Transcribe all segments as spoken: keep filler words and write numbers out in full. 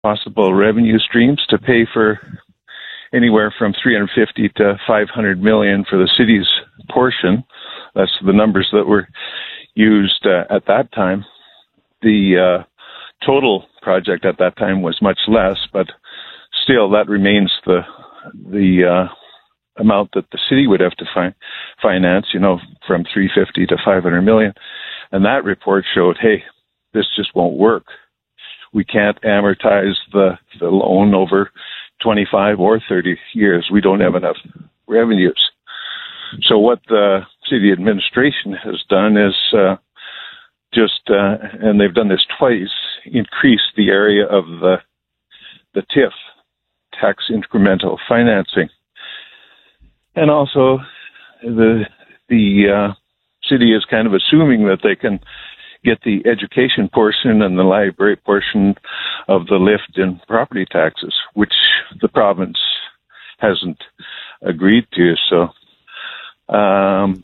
possible revenue streams to pay for anywhere from three hundred fifty to five hundred million for the city's portion. That's the numbers that were used uh, at that time. The uh, total project at that time was much less, but still that remains the the uh, amount that the city would have to fi- finance, you know, from three hundred fifty to five hundred million. And that report showed, hey, this just won't work. We can't amortize the, the loan over twenty-five or thirty years. We don't have enough revenues. So what the city administration has done is uh, just, uh, and they've done this twice, increase the area of the the T I F, tax incremental financing. And also the the uh, city is kind of assuming that they can get the education portion and the library portion of the lift in property taxes, which the province hasn't agreed to. So, um,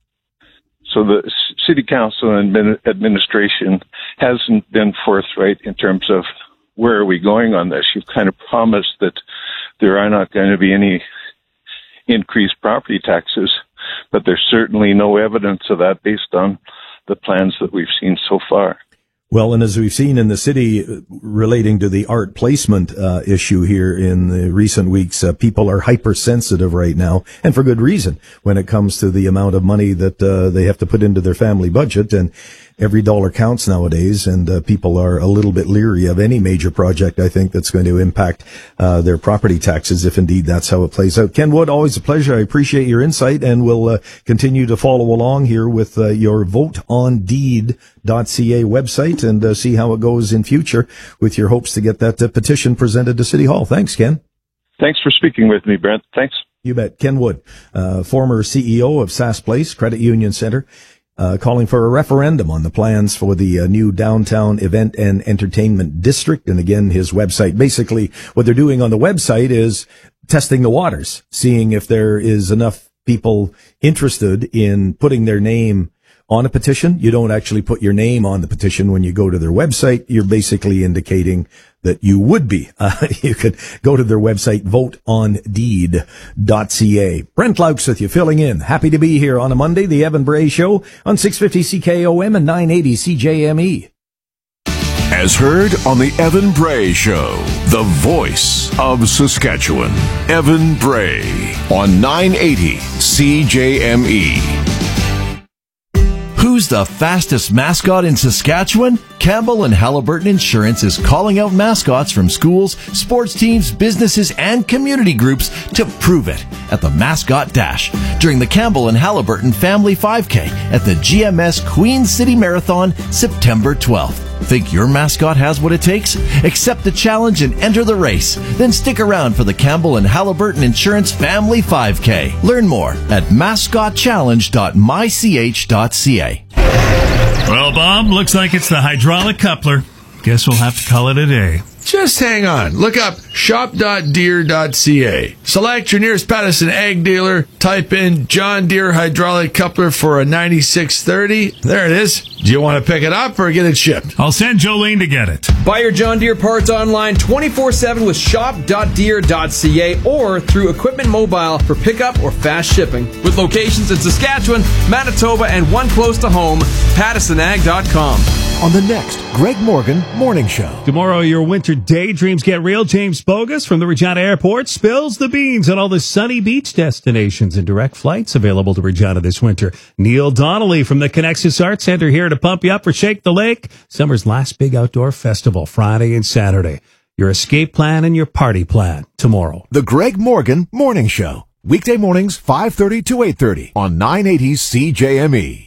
so the city council and administration hasn't been forthright in terms of where are we going on this. You've kind of promised that there are not going to be any increased property taxes, but there's certainly no evidence of that based on the plans that we've seen so far. Well, and as we've seen in the city relating to the art placement uh, issue here in the recent weeks, uh, people are hypersensitive right now, and for good reason, when it comes to the amount of money that uh, they have to put into their family budget. And every dollar counts nowadays, and uh, people are a little bit leery of any major project, I think, that's going to impact uh, their property taxes, if indeed that's how it plays out. Ken Wood, always a pleasure. I appreciate your insight, and we'll uh, continue to follow along here with uh, your vote on deed dot c a website and uh, see how it goes in future with your hopes to get that uh, petition presented to City Hall. Thanks, Ken. Thanks for speaking with me, Brent. Thanks. You bet. Ken Wood, uh, former C E O of Sask Place Credit Union Center, Uh, calling for a referendum on the plans for the uh, new downtown event and entertainment district. And again, his website, basically what they're doing on the website is testing the waters, seeing if there is enough people interested in putting their name on a petition. You don't actually put your name on the petition when you go to their website. You're basically indicating that you would be. Uh, you could go to their website, vote on deed dot c a. Brent Laux with you, filling in. Happy to be here on a Monday, the Evan Bray Show on six fifty C K O M and nine eighty C J M E. As heard on the Evan Bray Show, the voice of Saskatchewan, Evan Bray on nine eighty C J M E. Who's the fastest mascot in Saskatchewan? Campbell and Halliburton Insurance is calling out mascots from schools, sports teams, businesses, and community groups to prove it at the Mascot Dash during the Campbell and Halliburton Family five K at the G M S Queen City Marathon, September twelfth. Think your mascot has what it takes? Accept the challenge and enter the race. Then stick around for the Campbell and Halliburton Insurance Family five K. Learn more at mascot challenge dot my c h dot c a. Well, Bob, looks like it's the hydraulic coupler. Guess we'll have to call it a day. Just hang on. Look up shop dot deere dot c a. Select your nearest Patterson ag dealer. Type in John Deere hydraulic coupler for a ninety-six thirty. There it is. Do you want to pick it up or get it shipped? I'll send Jolene to get it. Buy your John Deere parts online twenty-four seven with shop dot deere dot c a or through Equipment Mobile for pickup or fast shipping. With locations in Saskatchewan, Manitoba, and one close to home, Patterson Ag dot com. On the next Greg Morgan Morning Show. Tomorrow, your winter daydreams get real. James Bogus from the Regina Airport spills the beans on all the sunny beach destinations and direct flights available to Regina this winter. Neil Donnelly from the Connexus Arts Center here to pump you up for Shake the Lake, summer's last big outdoor festival, Friday and Saturday. Your escape plan and your party plan tomorrow. The Greg Morgan Morning Show. Weekday mornings, five thirty to eight thirty on nine eighty C J M E.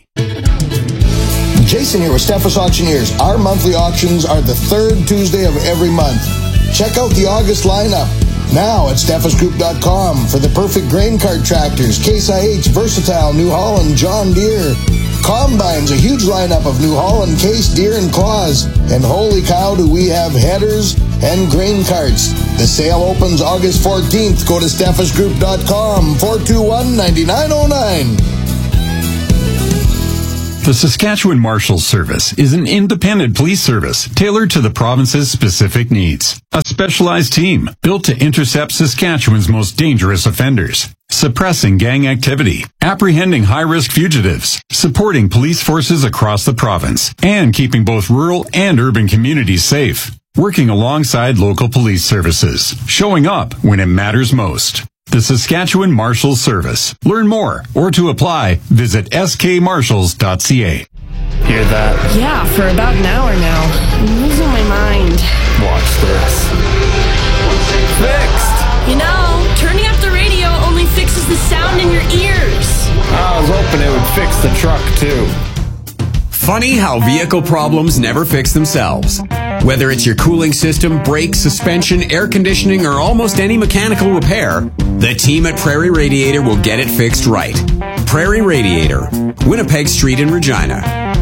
Jason here with Steffes Auctioneers. Our monthly auctions are the third Tuesday of every month. Check out the August lineup now at steffes group dot com for the perfect grain cart tractors, Case I H, Versatile, New Holland, John Deere. Combines, a huge lineup of New Holland, Case, Deere, and Claus. And holy cow, do we have headers and grain carts. The sale opens August fourteenth. Go to steffes group dot com, four two one, nine nine zero nine. The Saskatchewan Marshals Service is an independent police service tailored to the province's specific needs. A specialized team built to intercept Saskatchewan's most dangerous offenders, suppressing gang activity, apprehending high-risk fugitives, supporting police forces across the province, and keeping both rural and urban communities safe. Working alongside local police services, showing up when it matters most. The Saskatchewan Marshals Service. Learn more or to apply, visit s k marshals dot c a. Hear that? Yeah, for about an hour now. I'm losing my mind. Watch this. Fixed! You know, turning up the radio only fixes the sound in your ears. I was hoping it would fix the truck, too. Funny how vehicle problems never fix themselves. Whether it's your cooling system, brakes, suspension, air conditioning, or almost any mechanical repair, the team at Prairie Radiator will get it fixed right. Prairie Radiator, Winnipeg Street in Regina.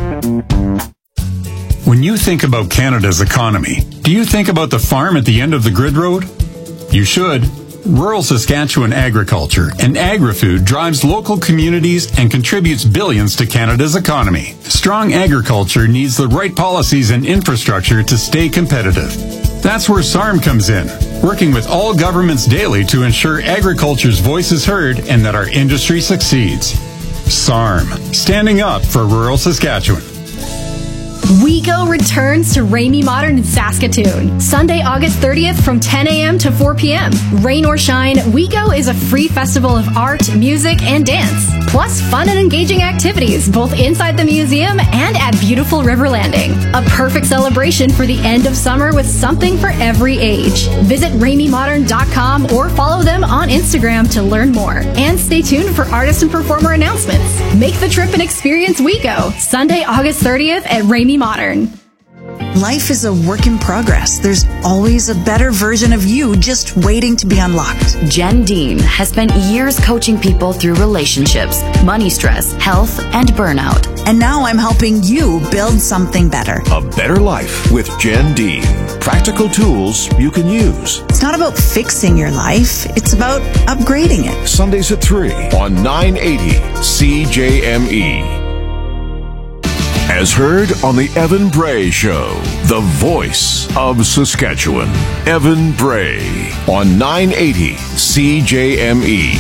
When you think about Canada's economy, do you think about the farm at the end of the grid road? You should. Rural Saskatchewan agriculture and agri-food drives local communities and contributes billions to Canada's economy. Strong agriculture needs the right policies and infrastructure to stay competitive. That's where S A R M comes in, working with all governments daily to ensure agriculture's voice is heard and that our industry succeeds. S A R M, standing up for rural Saskatchewan. WeGo returns to Ramey Modern in Saskatoon. Sunday, August thirtieth from ten a.m. to four p.m. Rain or shine, WeGo is a free festival of art, music, and dance. Plus fun and engaging activities both inside the museum and at beautiful River Landing. A perfect celebration for the end of summer with something for every age. Visit ramey modern dot com or follow them on Instagram to learn more. And stay tuned for artist and performer announcements. Make the trip and experience WeGo. Sunday, August thirtieth at Ramey Modern. Life is a work in progress. There's always a better version of you just waiting to be unlocked. Jen Dean has spent years coaching people through relationships, money stress, health, and burnout. And now I'm helping you build something better. A better life with Jen Dean. Practical tools you can use. It's not about fixing your life. It's about upgrading it. Sundays at three on nine eighty C J M E. As heard on the Evan Bray Show, the voice of Saskatchewan. Evan Bray on nine eighty C J M E.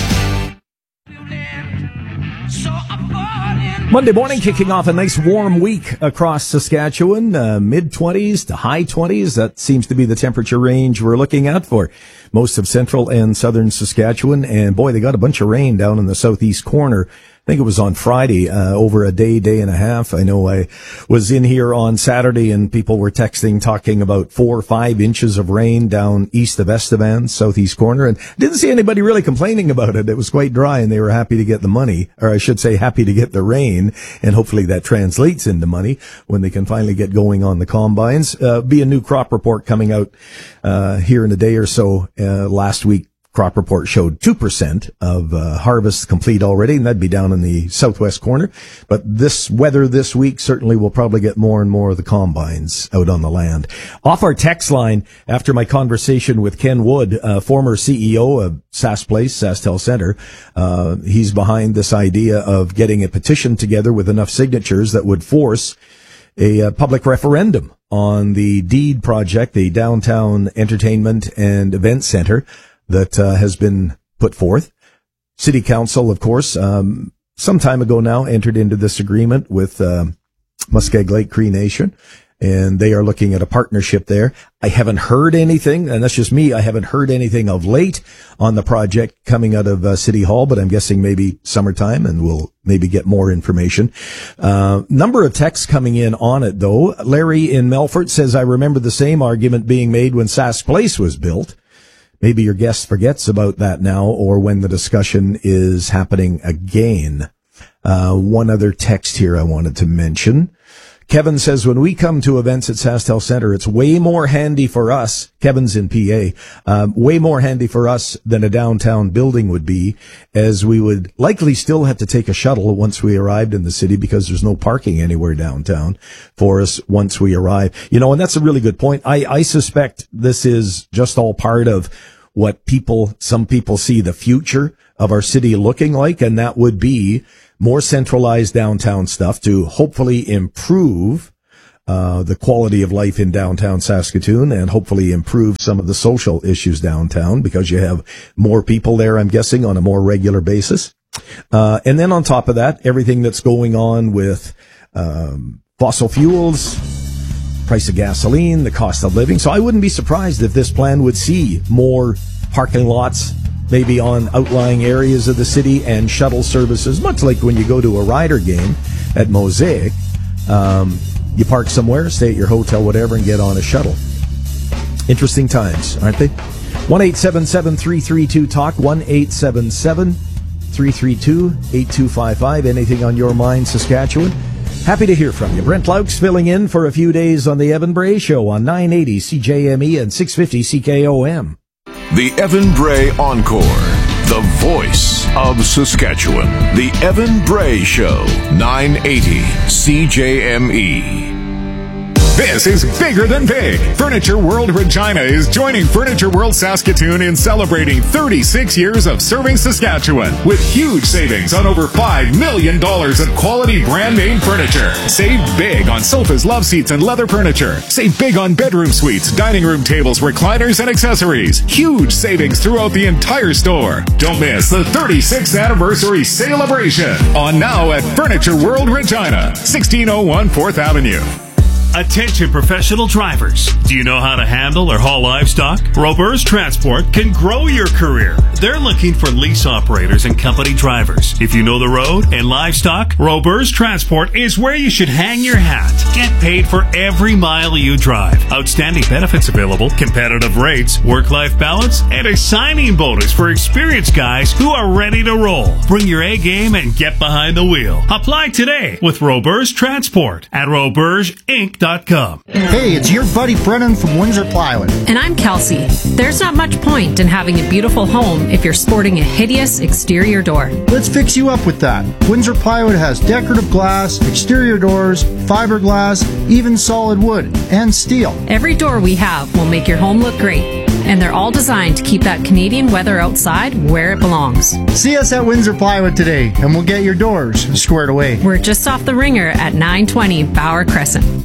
Monday morning, kicking off a nice warm week across Saskatchewan, uh, mid-twenties to high twenties. That seems to be the temperature range we're looking at for most of central and southern Saskatchewan. And boy, they got a bunch of rain down in the southeast corner. I think it was on Friday, uh, over a day, day and a half. I know I was in here on Saturday and people were texting, talking about four or five inches of rain down east of Estevan, southeast corner, and didn't see anybody really complaining about it. It was quite dry and they were happy to get the money, or I should say happy to get the rain, and hopefully that translates into money when they can finally get going on the combines. Uh, be a new crop report coming out, uh, here in a day or so. Uh, last week, crop report showed two percent of uh, harvest complete already, and that'd be down in the southwest corner. But this weather this week certainly will probably get more and more of the combines out on the land. Off our text line, after my conversation with Ken Wood, uh, former C E O of Sass Place, SaskTel Center, uh, he's behind this idea of getting a petition together with enough signatures that would force a uh, public referendum on the deed project, the downtown entertainment and event center that uh, has been put forth. City Council, of course, um, some time ago now entered into this agreement with uh, Muskeg Lake Cree Nation, and they are looking at a partnership there. I haven't heard anything, and that's just me, I haven't heard anything of late on the project coming out of uh, City Hall, but I'm guessing maybe summertime, and we'll maybe get more information. Uh, number of texts coming in on it, though. Larry in Melfort says, I remember the same argument being made when Sass Place was built. Maybe your guest forgets about that now, or when the discussion is happening again. Uh, one other text here I wanted to mention. Kevin says, when we come to events at SaskTel Center, it's way more handy for us. Kevin's in P A. Um, way more handy for us than a downtown building would be, as we would likely still have to take a shuttle once we arrived in the city because there's no parking anywhere downtown for us once we arrive. You know, and that's a really good point. I, I suspect this is just all part of what people, some people see the future of our city looking like, and that would be more centralized downtown stuff to hopefully improve uh, the quality of life in downtown Saskatoon and hopefully improve some of the social issues downtown because you have more people there, I'm guessing, on a more regular basis. Uh, and then on top of that, everything that's going on with um, fossil fuels, price of gasoline, the cost of living. So I wouldn't be surprised if this plan would see more parking lots, maybe on outlying areas of the city, and shuttle services, much like when you go to a Rider game at Mosaic. Um, you park somewhere, stay at your hotel, whatever, and get on a shuttle. Interesting times, aren't they? one eight seven seven, three three two, talk, one eight seven seven, three three two, eight two five five. Anything on your mind, Saskatchewan? Happy to hear from you. Brent Laux filling in for a few days on the Evan Bray Show on nine eighty C J M E and six fifty C K O M. The Evan Bray Encore, the voice of Saskatchewan. The Evan Bray Show, nine eighty C J M E. This is bigger than big. Furniture World Regina is joining Furniture World Saskatoon in celebrating thirty-six years of serving Saskatchewan with huge savings on over five million dollars of quality brand name furniture. Save big on sofas, love seats, and leather furniture. Save big on bedroom suites, dining room tables, recliners, and accessories. Huge savings throughout the entire store. Don't miss the thirty-sixth anniversary celebration on now at Furniture World Regina, sixteen oh one fourth Avenue. Attention professional drivers. Do you know how to handle or haul livestock? Robers Transport can grow your career. They're looking for lease operators and company drivers. If you know the road and livestock, Robers Transport is where you should hang your hat. Get paid for every mile you drive. Outstanding benefits available, competitive rates, work-life balance, and a signing bonus for experienced guys who are ready to roll. Bring your A game and get behind the wheel. Apply today with Robers Transport at robers inc dot com. Hey, it's your buddy Brennan from Windsor Plywood. And I'm Kelsey. There's not much point in having a beautiful home if you're sporting a hideous exterior door. Let's fix you up with that. Windsor Plywood has decorative glass, exterior doors, fiberglass, even solid wood, and steel. Every door we have will make your home look great. And they're all designed to keep that Canadian weather outside where it belongs. See us at Windsor Plywood today, and we'll get your doors squared away. We're just off the Ringer at nine twenty Bauer Crescent.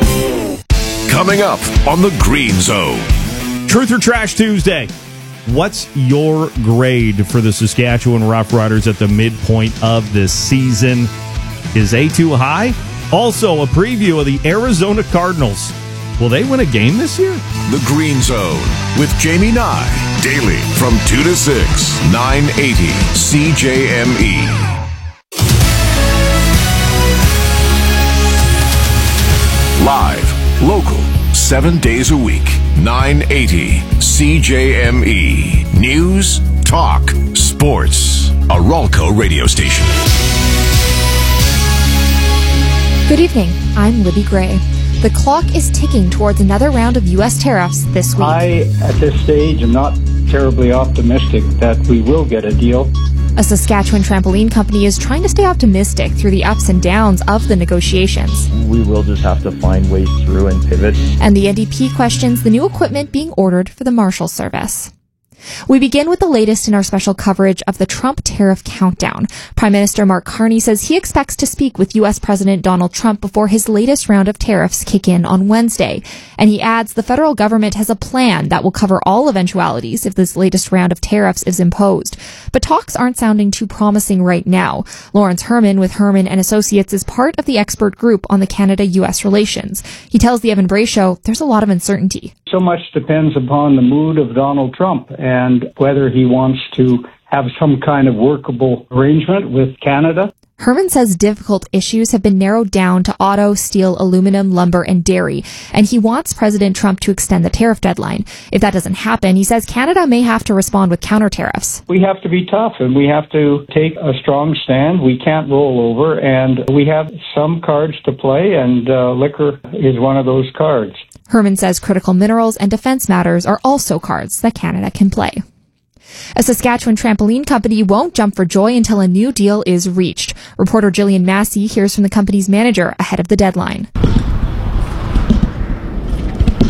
Coming up on the Green Zone. Truth or Trash Tuesday. What's your grade for the Saskatchewan Roughriders at the midpoint of this season? Is A too high? Also, a preview of the Arizona Cardinals. Will they win a game this year? The Green Zone with Jamie Nye. Daily from two to six, nine eighty C J M E. Live, local, seven days a week, nine eighty C J M E. News, talk, sports. A Ralco radio station. Good evening. I'm Libby Gray. The clock is ticking towards another round of U S tariffs this week. I, at this stage, am not terribly optimistic that we will get a deal. A Saskatchewan trampoline company is trying to stay optimistic through the ups and downs of the negotiations. We will just have to find ways through and pivot. And the N D P questions the new equipment being ordered for the Marshal Service. We begin with the latest in our special coverage of the Trump tariff countdown. Prime Minister Mark Carney says he expects to speak with U S President Donald Trump before his latest round of tariffs kick in on Wednesday. And he adds the federal government has a plan that will cover all eventualities if this latest round of tariffs is imposed. But talks aren't sounding too promising right now. Lawrence Herman with Herman and Associates is part of the expert group on the Canada-U S relations. He tells the Evan Bray Show there's a lot of uncertainty. So much depends upon the mood of Donald Trump and whether he wants to have some kind of workable arrangement with Canada. Herman says difficult issues have been narrowed down to auto, steel, aluminum, lumber, and dairy, and he wants President Trump to extend the tariff deadline. If that doesn't happen, he says Canada may have to respond with counter tariffs. We have to be tough, and we have to take a strong stand. We can't roll over, and we have some cards to play, and uh, liquor is one of those cards. Herman says critical minerals and defense matters are also cards that Canada can play. A Saskatchewan trampoline company won't jump for joy until a new deal is reached. Reporter Jillian Massey hears from the company's manager ahead of the deadline.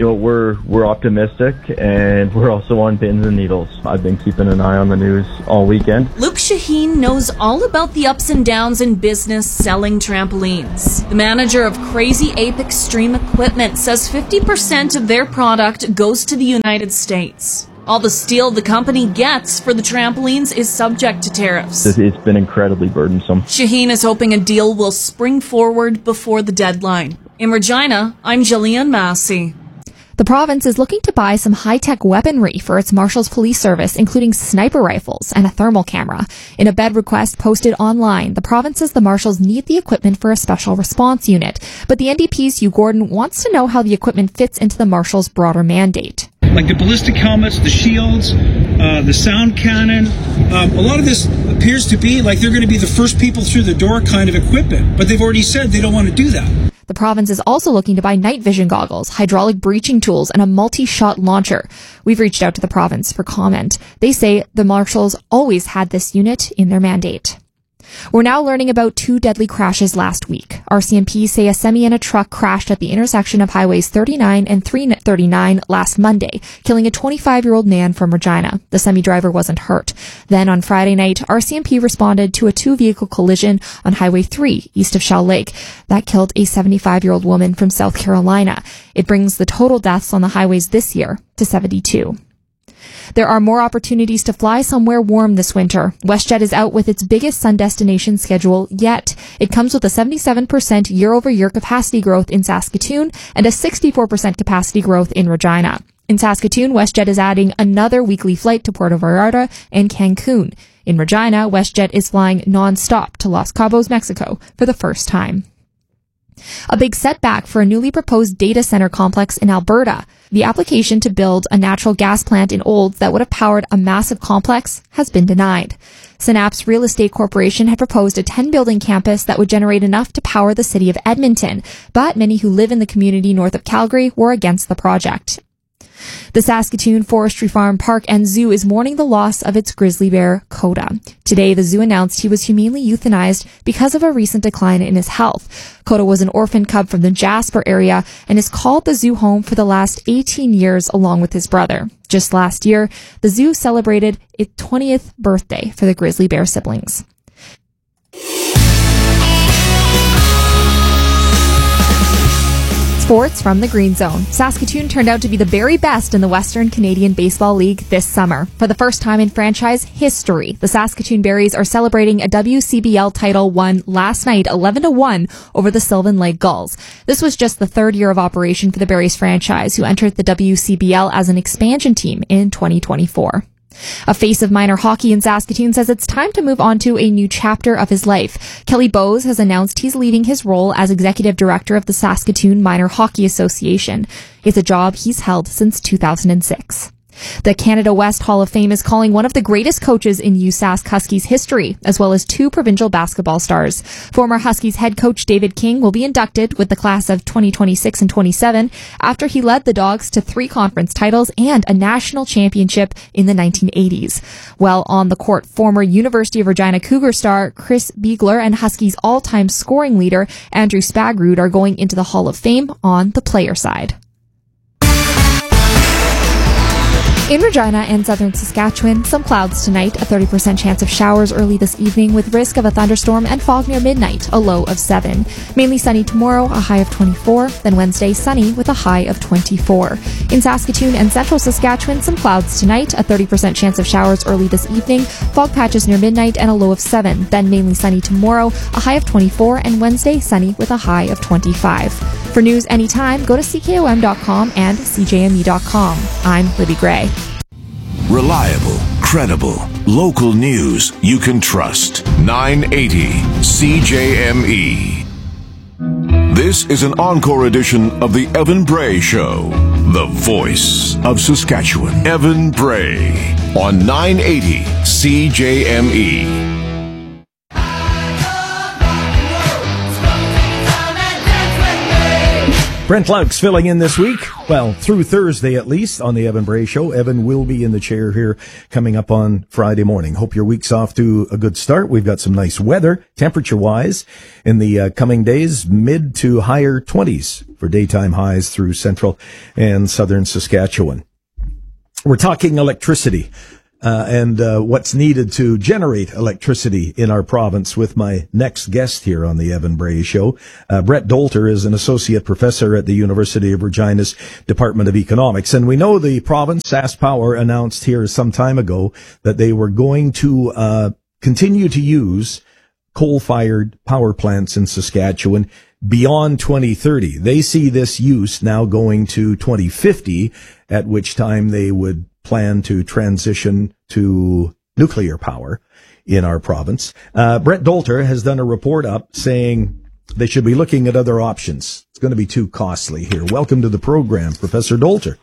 You know, we're we're optimistic, and we're also on pins and needles. I've been keeping an eye on the news all weekend. Luke Shaheen knows all about the ups and downs in business selling trampolines. The manager of Crazy Ape Extreme Equipment says fifty percent of their product goes to the United States. All the steel the company gets for the trampolines is subject to tariffs. It's been incredibly burdensome. Shaheen is hoping a deal will spring forward before the deadline. In Regina, I'm Jillian Massey. The province is looking to buy some high-tech weaponry for its Marshals Police Service, including sniper rifles and a thermal camera. In a bed request posted online, the province says the Marshals need the equipment for a special response unit. But the N D P's Hugh Gordon wants to know how the equipment fits into the Marshals' broader mandate. Like the ballistic helmets, the shields, uh, the sound cannon. Um, a lot of this appears to be like they're going to be the first people through the door kind of equipment, but they've already said they don't want to do that. The province is also looking to buy night vision goggles, hydraulic breaching tools, and a multi-shot launcher. We've reached out to the province for comment. They say the Marshals always had this unit in their mandate. We're now learning about two deadly crashes last week. R C M P say a semi and a truck crashed at the intersection of highways thirty-nine and three thirty-nine last Monday, killing a twenty-five-year-old man from Regina. The semi driver wasn't hurt. Then on Friday night, R C M P responded to a two-vehicle collision on Highway three east of Shell Lake. That killed a seventy-five-year-old woman from South Carolina. It brings the total deaths on the highways this year to seventy-two. There are more opportunities to fly somewhere warm this winter. WestJet is out with its biggest sun destination schedule yet. It comes with a seventy-seven percent year-over-year capacity growth in Saskatoon and a sixty-four percent capacity growth in Regina. In Saskatoon, WestJet is adding another weekly flight to Puerto Vallarta and Cancun. In Regina, WestJet is flying non-stop to Los Cabos, Mexico for the first time. A big setback for a newly proposed data center complex in Alberta. The application to build a natural gas plant in Olds that would have powered a massive complex has been denied. Synapse Real Estate Corporation had proposed a ten-building campus that would generate enough to power the city of Edmonton, but many who live in the community north of Calgary were against the project. The Saskatoon Forestry Farm, Park and Zoo is mourning the loss of its grizzly bear, Coda. Today, the zoo announced he was humanely euthanized because of a recent decline in his health. Coda was an orphan cub from the Jasper area and has called the zoo home for the last eighteen years along with his brother. Just last year, the zoo celebrated its twentieth birthday for the grizzly bear siblings. Sports from the Green Zone. Saskatoon turned out to be the very best in the Western Canadian Baseball League this summer. For the first time in franchise history, the Saskatoon Berries are celebrating a W C B L title won last night eleven to one over the Sylvan Lake Gulls. This was just the third year of operation for the Berries franchise, who entered the W C B L as an expansion team in twenty twenty-four. A face of minor hockey in Saskatoon says it's time to move on to a new chapter of his life. Kelly Bowes has announced he's leaving his role as executive director of the Saskatoon Minor Hockey Association. It's a job he's held since two thousand six. The Canada West Hall of Fame is calling one of the greatest coaches in U Sask Huskies history, as well as two provincial basketball stars. Former Huskies head coach David King will be inducted with the class of twenty twenty-six and twenty-seven after he led the Dogs to three conference titles and a national championship in the nineteen eighties. While on the court, former University of Regina Cougar star Chris Beagler and Huskies all-time scoring leader Andrew Spagrud are going into the Hall of Fame on the player side. In Regina and southern Saskatchewan, some clouds tonight, a thirty percent chance of showers early this evening with risk of a thunderstorm and fog near midnight, a low of seven. Mainly sunny tomorrow, a high of twenty-four, then Wednesday sunny with a high of twenty-four. In Saskatoon and central Saskatchewan, some clouds tonight, a thirty percent chance of showers early this evening, fog patches near midnight and a low of seven, then mainly sunny tomorrow, a high of twenty-four, and Wednesday sunny with a high of twenty-five. For news anytime, go to C K O M dot com and C J M E dot com. I'm Libby Gray. Reliable, credible, local news you can trust. nine eighty C J M E. This is an encore edition of the Evan Bray Show, the voice of Saskatchewan. Evan Bray on nine eighty C J M E. Brent Laux filling in this week. Well, through Thursday at least on the Evan Bray Show. Evan will be in the chair here coming up on Friday morning. Hope your week's off to a good start. We've got some nice weather, temperature-wise, in the uh, coming days, mid to higher twenties for daytime highs through central and southern Saskatchewan. We're talking electricity. Uh, and uh, what's needed to generate electricity in our province with my next guest here on the Evan Bray Show. Uh, Brett Dolter is an associate professor at the University of Regina's Department of Economics. And we know the province, SaskPower, announced here some time ago that they were going to uh, continue to use coal-fired power plants in Saskatchewan beyond twenty thirty. They see this use now going to twenty fifty, at which time they would plan to transition to nuclear power in our province. Uh, Brett Dolter has done a report up saying they should be looking at other options. It's going to be too costly here. Welcome to the program, Professor Dolter.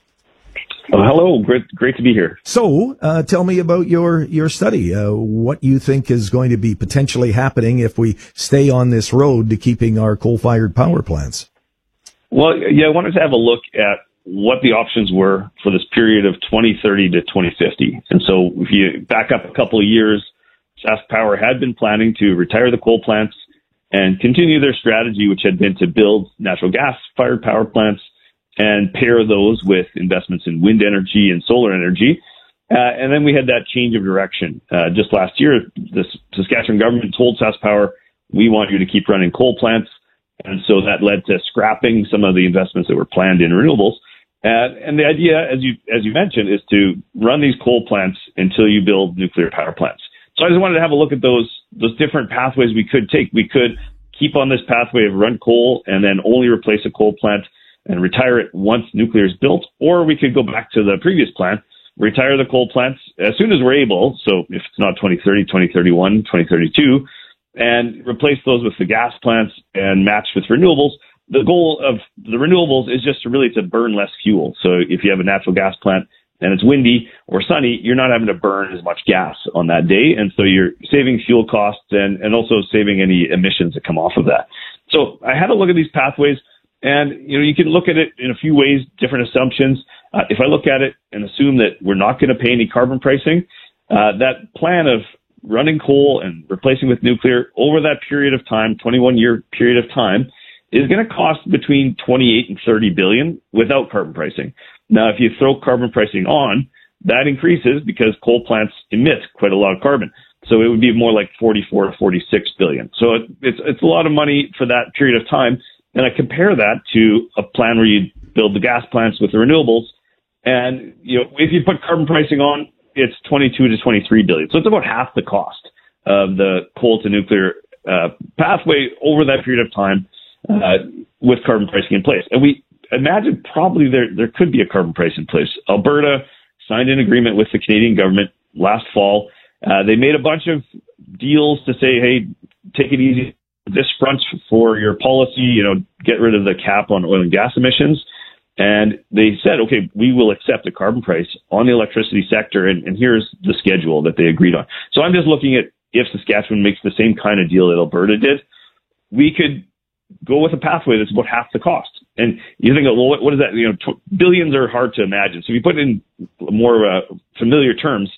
Oh, hello. Great, great to be here. So, uh, tell me about your, your study, uh, what you think is going to be potentially happening if we stay on this road to keeping our coal-fired power plants. Well, yeah, I wanted to have a look at what the options were for this period of twenty thirty to twenty fifty. And so if you back up a couple of years, SaskPower had been planning to retire the coal plants and continue their strategy, which had been to build natural gas-fired power plants and pair those with investments in wind energy and solar energy. Uh, and then we had that change of direction. Uh, just last year, the Saskatchewan government told SaskPower, we want you to keep running coal plants. And so that led to scrapping some of the investments that were planned in renewables. Uh, and the idea, as you as you mentioned, is to run these coal plants until you build nuclear power plants. So I just wanted to have a look at those those different pathways we could take. We could keep on this pathway of run coal and then only replace a coal plant and retire it once nuclear is built, or we could go back to the previous plan, retire the coal plants as soon as we're able. So if it's not twenty thirty, twenty thirty-one, twenty thirty-two, and replace those with the gas plants and match with renewables. The goal of the renewables is just to really to burn less fuel. So if you have a natural gas plant and it's windy or sunny, you're not having to burn as much gas on that day. And so you're saving fuel costs and, and also saving any emissions that come off of that. So I had a look at these pathways, and you know, you can look at it in a few ways, different assumptions. Uh, if I look at it and assume that we're not going to pay any carbon pricing, uh, that plan of running coal and replacing with nuclear over that period of time, twenty-one year period of time, is going to cost between twenty-eight and thirty billion without carbon pricing. Now, if you throw carbon pricing on, that increases because coal plants emit quite a lot of carbon. So it would be more like forty-four to forty-six billion. So it, it's, it's a lot of money for that period of time. And I compare that to a plan where you build the gas plants with the renewables. And, you know, if you put carbon pricing on, it's twenty-two to twenty-three billion. So it's about half the cost of the coal to nuclear uh, pathway over that period of time. Uh, with carbon pricing in place. And we imagine probably there, there could be a carbon price in place. Alberta signed an agreement with the Canadian government last fall. Uh, they made a bunch of deals to say, hey, take it easy this front for your policy, you know, get rid of the cap on oil and gas emissions. And they said, okay, we will accept a carbon price on the electricity sector. And, and here's the schedule that they agreed on. So I'm just looking at if Saskatchewan makes the same kind of deal that Alberta did, we could go with a pathway that's about half the cost. And you think, well, what, what is that? You know, t- billions are hard to imagine. So if you put it in more uh, familiar terms,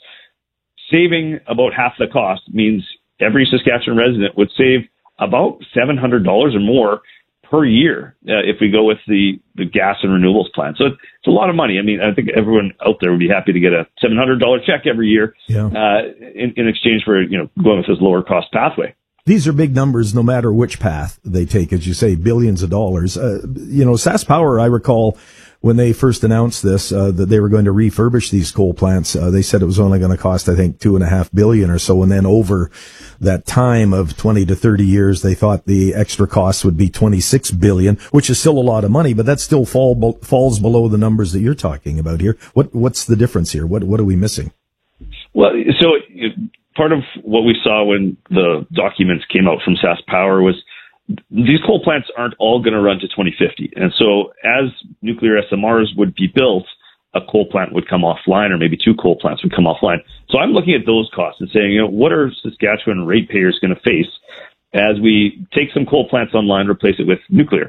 saving about half the cost means every Saskatchewan resident would save about seven hundred dollars or more per year uh, if we go with the, the gas and renewables plan. So it's a lot of money. I mean, I think everyone out there would be happy to get a seven hundred dollars check every year yeah. uh, in, in exchange for, you know, going with this lower cost pathway. These are big numbers no matter which path they take, as you say, billions of dollars. Uh, you know, SaskPower, I recall when they first announced this, uh, that they were going to refurbish these coal plants, uh, they said it was only going to cost, I think, two and a half billion or so. And then over that time of twenty to thirty years, they thought the extra costs would be twenty-six billion, which is still a lot of money, but that still fall, falls below the numbers that you're talking about here. What, what's the difference here? What, what are we missing? Well, so it, part of what we saw when the documents came out from SaskPower was these coal plants aren't all going to run to twenty fifty. And so as nuclear S M Rs would be built, a coal plant would come offline, or maybe two coal plants would come offline. So I'm looking at those costs and saying, you know, what are Saskatchewan ratepayers going to face as we take some coal plants online, replace it with nuclear?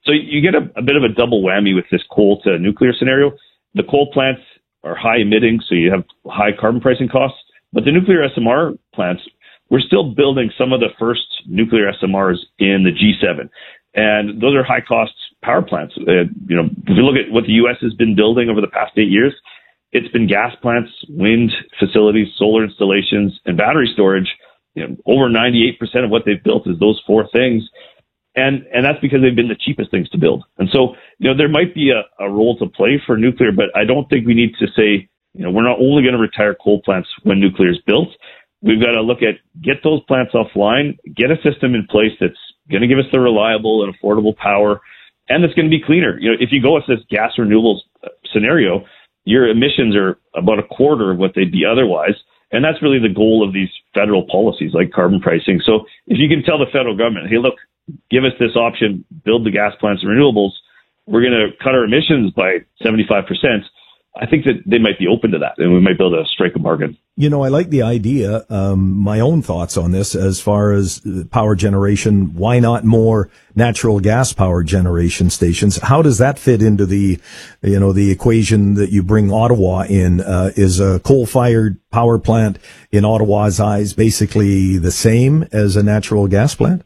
So you get a, a bit of a double whammy with this coal to nuclear scenario. The coal plants are high emitting, so you have high carbon pricing costs. But the nuclear S M R plants, we're still building some of the first nuclear S M Rs in the G seven. And those are high cost power plants. Uh, you know, if you look at what the U S has been building over the past eight years, it's been gas plants, wind facilities, solar installations, and battery storage. You know, over ninety-eight percent of what they've built is those four things. And, and that's because they've been the cheapest things to build. And so, you know, there might be a, a role to play for nuclear, but I don't think we need to say, you know, we're not only going to retire coal plants when nuclear is built. We've got to look at, get those plants offline, get a system in place that's going to give us the reliable and affordable power, and it's going to be cleaner. You know, if you go with this gas renewables scenario, your emissions are about a quarter of what they'd be otherwise. And that's really the goal of these federal policies like carbon pricing. So if you can tell the federal government, hey, look, give us this option, build the gas plants and renewables, we're going to cut our emissions by seventy-five percent. I think that they might be open to that, and we might be able to strike a bargain. You know, I like the idea. Um, my own thoughts on this as far as power generation. Why not more natural gas power generation stations? How does that fit into the, you know, the equation that you bring Ottawa in? Uh, is a coal-fired power plant in Ottawa's eyes basically the same as a natural gas plant?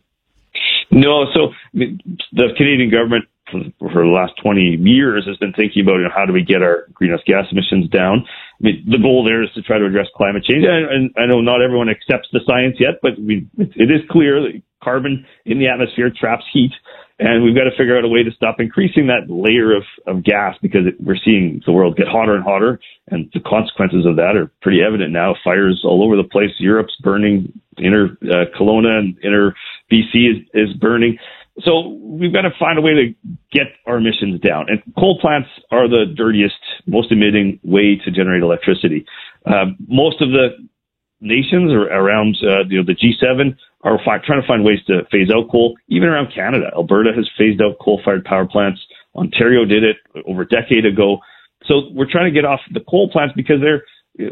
No. So the Canadian government for, for the last twenty years has been thinking about, you know, how do we get our greenhouse gas emissions down? I mean, the goal there is to try to address climate change. And, and I know not everyone accepts the science yet, but we, it is clear that carbon in the atmosphere traps heat. And we've got to figure out a way to stop increasing that layer of, of gas, because it, we're seeing the world get hotter and hotter. And the consequences of that are pretty evident now. Fires all over the place. Europe's burning. Inner uh, Kelowna and inner B C is, is burning. So we've got to find a way to get our emissions down. And coal plants are the dirtiest, most emitting way to generate electricity. Uh, most of the nations are around uh, you know, the G seven are fi- trying to find ways to phase out coal. Even around Canada, Alberta has phased out coal-fired power plants. Ontario did it over a decade ago. So we're trying to get off the coal plants because they're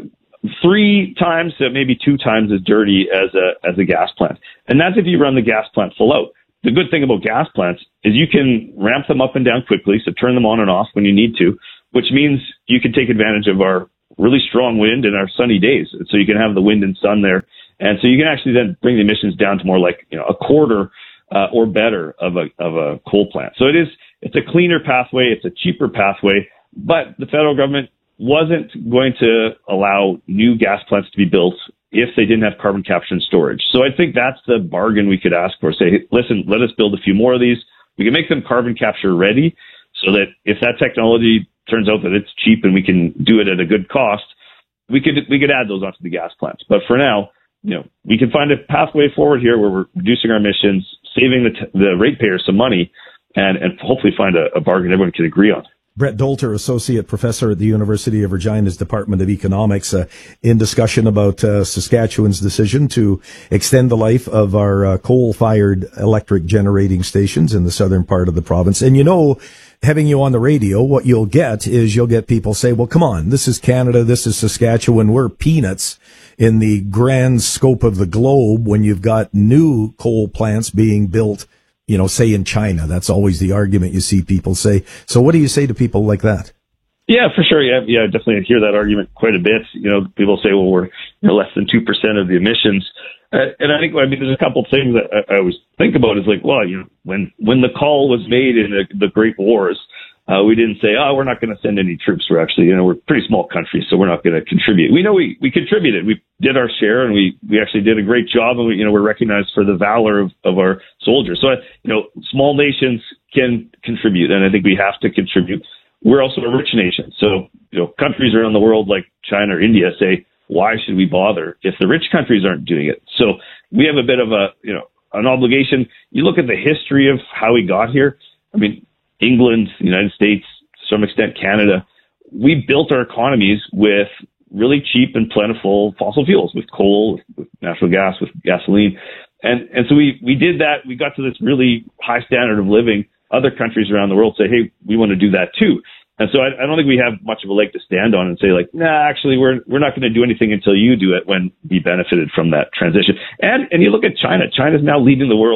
three times, uh, maybe two times as dirty as a as a gas plant. And that's if you run the gas plant full out. The good thing about gas plants is you can ramp them up and down quickly, so turn them on and off when you need to, which means you can take advantage of our really strong wind and our sunny days. So you can have the wind and sun there. And so you can actually then bring the emissions down to more like, you know, a quarter uh, or better of a of a coal plant. So it is it's a cleaner pathway, it's a cheaper pathway, but the federal government wasn't going to allow new gas plants to be built if they didn't have carbon capture and storage. So I think that's the bargain we could ask for. Say, hey, listen, let us build a few more of these. We can make them carbon capture ready so that if that technology turns out that it's cheap and we can do it at a good cost, we could we could add those onto the gas plants. But for now, you know, we can find a pathway forward here where we're reducing our emissions, saving the t- the ratepayers some money, and, and hopefully find a, a bargain everyone can agree on. Brett Dolter, Associate Professor at the University of Regina's Department of Economics, uh, in discussion about uh, Saskatchewan's decision to extend the life of our uh, coal-fired electric generating stations in the southern part of the province. And you know, having you on the radio, what you'll get is you'll get people say, well, come on, this is Canada, this is Saskatchewan, we're peanuts in the grand scope of the globe when you've got new coal plants being built, you know, say in China. That's always the argument you see people say. So what do you say to people like that? Yeah, for sure. Yeah, yeah, definitely hear that argument quite a bit. You know, people say, well, we're you know, less than two percent of the emissions. Uh, and I think, I mean, there's a couple of things that I, I always think about is like, well, you know, when, when the call was made in the, the Great Wars, uh, we didn't say, oh, we're not going to send any troops. We're actually, you know, we're a pretty small country, so we're not going to contribute. We know we, we contributed. We did our share, and we, we actually did a great job, and we, you know, we're recognized for the valor of, of our soldiers. So, you know, small nations can contribute, and I think we have to contribute. We're also a rich nation. So, you know, countries around the world like China or India say, why should we bother if the rich countries aren't doing it? So we have a bit of a, you know, an obligation. You look at the history of how we got here. I mean, England, the United States, to some extent Canada, we built our economies with really cheap and plentiful fossil fuels, with coal, with natural gas, with gasoline. And and so we, we did that. We got to this really high standard of living. Other countries around the world say, hey, we want to do that too. And so I, I don't think we have much of a leg to stand on and say like, nah, actually, we're we're not going to do anything until you do it, when we benefited from that transition. And and you look at China. China's now leading the world in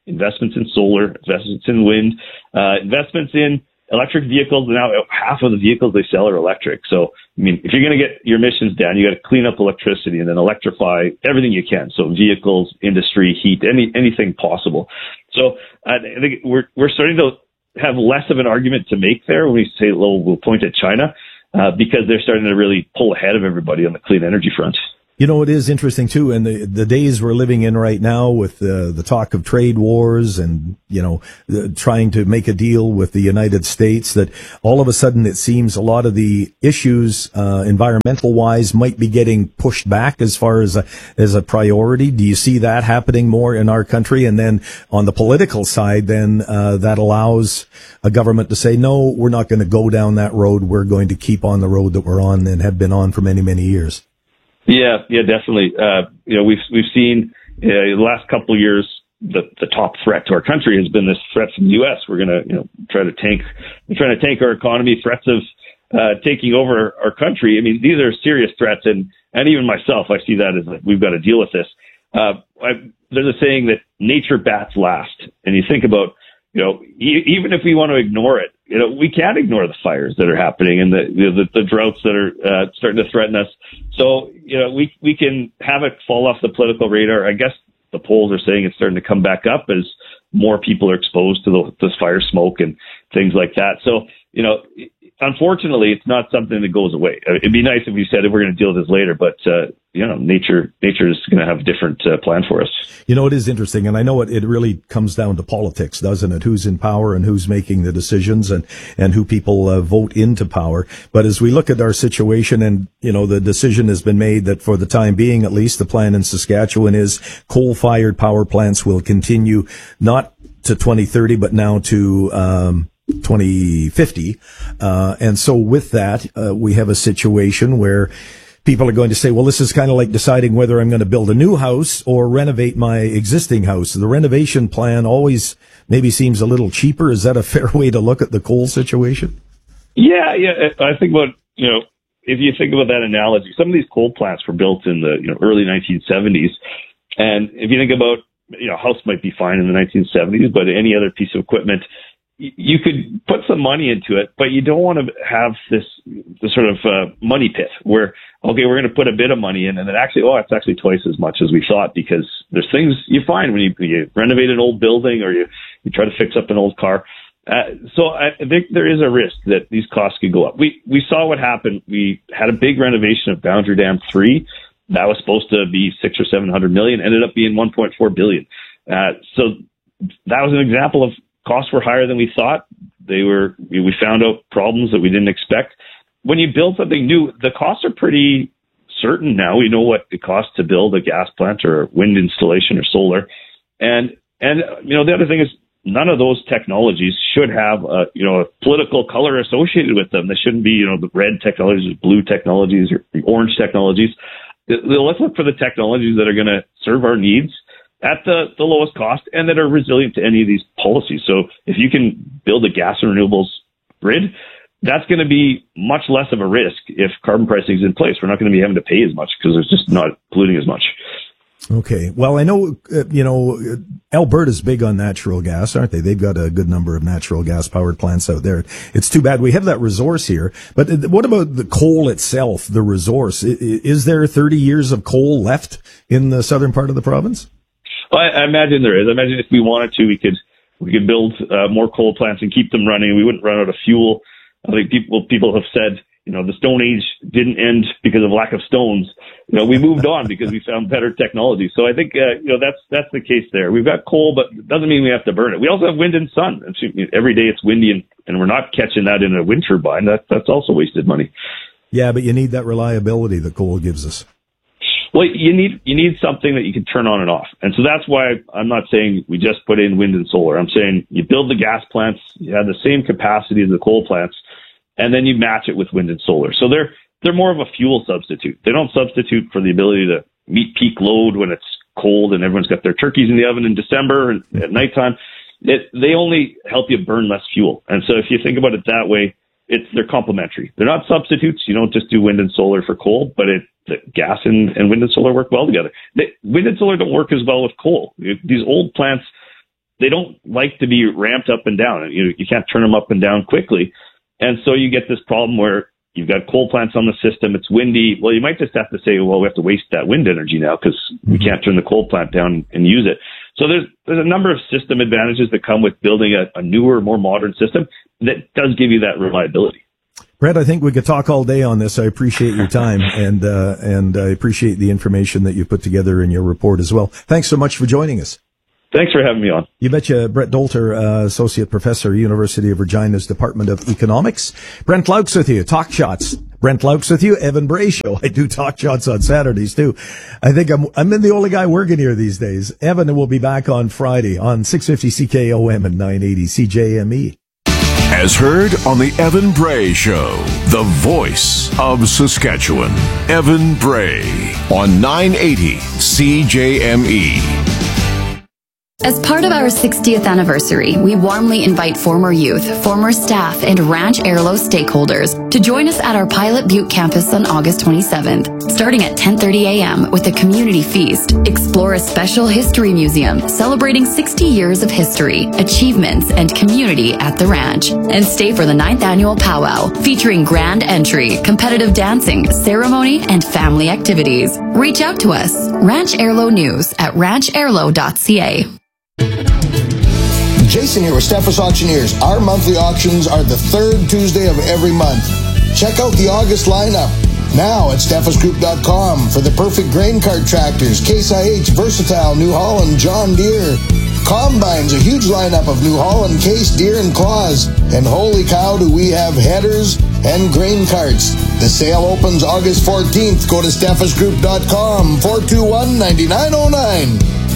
investments in solar, investments in wind, uh, investments in electric vehicles. Now half of the vehicles they sell are electric. So, I mean, if you're going to get your emissions down, you got to clean up electricity and then electrify everything you can. So vehicles, industry, heat, any, anything possible. So I think we're, we're starting to have less of an argument to make there when we say, well, we'll point at China, uh, because they're starting to really pull ahead of everybody on the clean energy front. You know, it is interesting, too, and the, the days we're living in right now with the, the talk of trade wars and, you know, the, trying to make a deal with the United States, that all of a sudden it seems a lot of the issues, uh, environmental-wise might be getting pushed back as far as a, as a priority. Do you see that happening more in our country? And then on the political side, then uh, that allows a government to say, no, we're not going to go down that road. We're going to keep on the road that we're on and have been on for many, many years. Yeah, yeah, definitely. Uh, you know, we've we've seen uh, the last couple of years the the top threat to our country has been this threat from the U S. We're going to you know try to tank, we're trying to tank our economy. Threats of uh, taking over our country. I mean, these are serious threats, and and even myself, I see that as like, we've got to deal with this. Uh, I, there's a saying that nature bats last, and you think about. You know, e- even if we want to ignore it, you know, we can't ignore the fires that are happening and the you know, the, the droughts that are uh, starting to threaten us. So, you know, we we can have it fall off the political radar. I guess the polls are saying it's starting to come back up as more people are exposed to the, this fire smoke and things like that. So, you know, unfortunately, it's not something that goes away. It'd be nice if we said, we're going to deal with this later, but, uh, you know, nature, nature is going to have a different uh, plan for us. You know, it is interesting, and I know it, it really comes down to politics, doesn't it? Who's in power and who's making the decisions and, and who people uh, vote into power. But as we look at our situation and, you know, the decision has been made that for the time being, at least the plan in Saskatchewan is coal-fired power plants will continue not to twenty thirty, but now to, um, twenty fifty. Uh, and so with that, uh, we have a situation where people are going to say, well, this is kind of like deciding whether I'm going to build a new house or renovate my existing house. The renovation plan always maybe seems a little cheaper. Is that a fair way to look at the coal situation? Yeah, yeah. I think about, you know, if you think about that analogy, some of these coal plants were built in the you know early nineteen seventies. And if you think about, you know, a house might be fine in the nineteen seventies, but any other piece of equipment, you could put some money into it, but you don't want to have this, this sort of uh, money pit where, okay, we're going to put a bit of money in and then actually, oh, it's actually twice as much as we thought, because there's things you find when you, you renovate an old building or you, you try to fix up an old car. Uh, so I think there is a risk that these costs could go up. We, we saw what happened. We had a big renovation of Boundary Dam three. That was supposed to be six or seven hundred million, ended up being one point four billion. Uh, so that was an example of costs were higher than we thought. They were, we found out problems that we didn't expect. When you build something new, the costs are pretty certain now. We know what it costs to build a gas plant or a wind installation or solar. And, and, you know, the other thing is none of those technologies should have a, you know, a political color associated with them. They shouldn't be, you know, the red technologies, blue technologies, or orange technologies. Let's look for the technologies that are going to serve our needs at the, the lowest cost and that are resilient to any of these policies. So if you can build a gas and renewables grid, that's going to be much less of a risk if carbon pricing is in place. We're not going to be having to pay as much because it's just not polluting as much. Okay. Well, I know, uh, you know, Alberta's big on natural gas, aren't they? They've got a good number of natural gas powered plants out there. It's too bad we have that resource here. But what about the coal itself, the resource? Is there thirty years of coal left in the southern part of the province? Well, I, I imagine there is. I imagine if we wanted to, we could, we could build uh, more coal plants and keep them running. We wouldn't run out of fuel. I think people, people have said, you know, the Stone Age didn't end because of lack of stones. You know, we moved on because we found better technology. So I think, uh, you know, that's, that's the case there. We've got coal, but it doesn't mean we have to burn it. We also have wind and sun. Every day it's windy and, and we're not catching that in a wind turbine. That, that's also wasted money. Yeah, but you need that reliability that coal gives us. Well, you need, you need something that you can turn on and off. And so that's why I'm not saying we just put in wind and solar. I'm saying you build the gas plants, you have the same capacity as the coal plants, and then you match it with wind and solar. So they're, they're more of a fuel substitute. They don't substitute for the ability to meet peak load when it's cold and everyone's got their turkeys in the oven in December and at nighttime. It, they only help you burn less fuel. And so if you think about it that way, it's, they're complementary. They're not substitutes. You don't just do wind and solar for coal, but it, the gas and, and wind and solar work well together. They, wind and solar don't work as well with coal. It, these old plants, they don't like to be ramped up and down. You know, you can't turn them up and down quickly. And so you get this problem where you've got coal plants on the system. It's windy. Well, you might just have to say, well, we have to waste that wind energy now because we can't turn the coal plant down and use it. So there's there's a number of system advantages that come with building a, a newer, more modern system that does give you that reliability. Brett, I think we could talk all day on this. I appreciate your time, and uh, and I appreciate the information that you put together in your report as well. Thanks so much for joining us. Thanks for having me on. You betcha. Brett Dolter, uh, Associate Professor, University of Regina's Department of Economics. Brent Laux with you, Talk Shots. Brent Laux with you, Evan Bray Show. I do Talk Shots on Saturdays, too. I think I'm I'm in the only guy working here these days. Evan will be back on Friday on six fifty C K O M and nine eighty C J M E. As heard on the Evan Bray Show, the voice of Saskatchewan. Evan Bray on nine eighty C J M E. As part of our sixtieth anniversary, we warmly invite former youth, former staff, and Ranch Airlo stakeholders to join us at our Pilot Butte campus on August twenty-seventh, starting at ten thirty a.m. with a community feast. Explore a special history museum celebrating sixty years of history, achievements, and community at the ranch. And stay for the ninth annual powwow, featuring grand entry, competitive dancing, ceremony, and family activities. Reach out to us, Ranch Airlo News at ranch airlo dot c a. Jason here with Steffes Auctioneers. Our monthly auctions are the third Tuesday of every month. Check out the August lineup now at steffes group dot com for the perfect grain cart tractors, Case I H, Versatile, New Holland, John Deere. Combines, a huge lineup of New Holland, Case, Deere, and Claus. And holy cow, do we have headers and grain carts. The sale opens August fourteenth. Go to steffes group dot com, four two one, nine nine zero nine.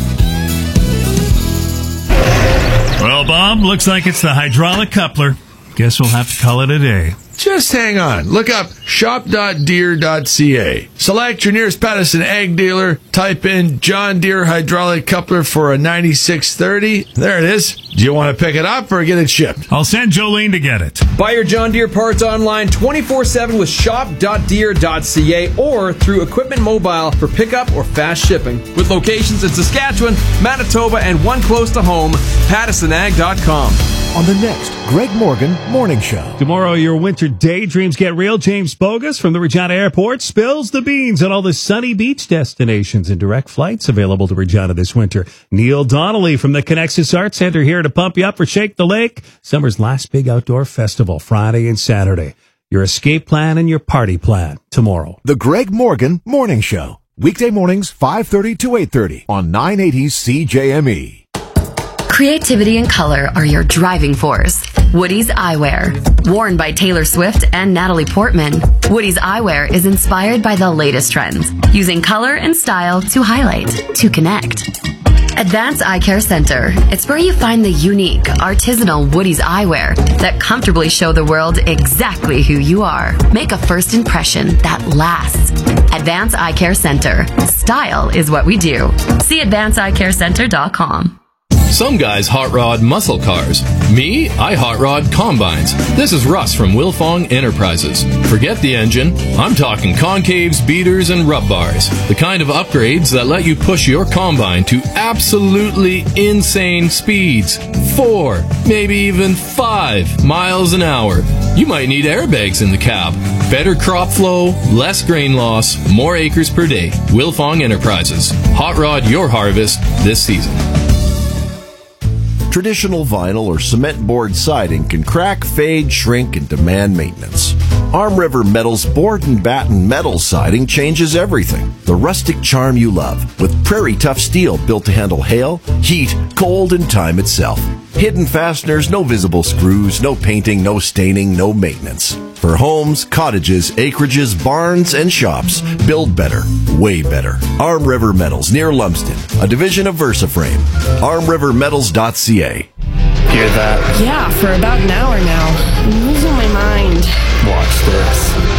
Well, Bob, looks like it's the hydraulic coupler. Guess we'll have to call it a day. Just hang on. Look up shop dot deere dot c a. Select your nearest Patterson ag dealer. Type in John Deere hydraulic coupler for a ninety-six thirty. There it is. Do you want to pick it up or get it shipped? I'll send Jolene to get it. Buy your John Deere parts online twenty-four seven with shop dot deere dot c a or through Equipment Mobile for pickup or fast shipping. With locations in Saskatchewan, Manitoba, and one close to home, Patterson Ag dot com. On the next Greg Morgan Morning Show. Tomorrow, your winter daydreams get real. James Bogus from the Regina Airport spills the beans on all the sunny beach destinations and direct flights available to Regina this winter. Neil Donnelly from the Connexus Arts Center here to pump you up for Shake the Lake, summer's last big outdoor festival, Friday and Saturday. Your escape plan and your party plan tomorrow. The Greg Morgan Morning Show. Weekday mornings, five thirty to eight thirty on nine eighty C J M E. Creativity and color are your driving force. Woody's Eyewear. Worn by Taylor Swift and Natalie Portman, Woody's Eyewear is inspired by the latest trends, using color and style to highlight, to connect. Advanced Eye Care Center. It's where you find the unique, artisanal Woody's Eyewear that comfortably show the world exactly who you are. Make a first impression that lasts. Advanced Eye Care Center. Style is what we do. See advanced eye care center dot com. Some guys hot rod muscle cars. Me, I hot rod combines. This is Russ from Wilfong Enterprises. Forget the engine. I'm talking concaves, beaters, and rub bars. The kind of upgrades that let you push your combine to absolutely insane speeds. Four, maybe even five miles an hour. You might need airbags in the cab. Better crop flow, less grain loss, more acres per day. Wilfong Enterprises. Hot rod your harvest this season. Traditional vinyl or cement board siding can crack, fade, shrink, and demand maintenance. Arm River Metal's board and batten metal siding changes everything. The rustic charm you love with Prairie Tough steel built to handle hail, heat, cold, and time itself. Hidden fasteners, no visible screws, no painting, no staining, no maintenance. For homes, cottages, acreages, barns, and shops, build better, way better. Arm River Metals near Lumsden, a division of VersaFrame. arm river metals dot c a. Hear that? Yeah, for about an hour now. I'm losing my mind. Watch this.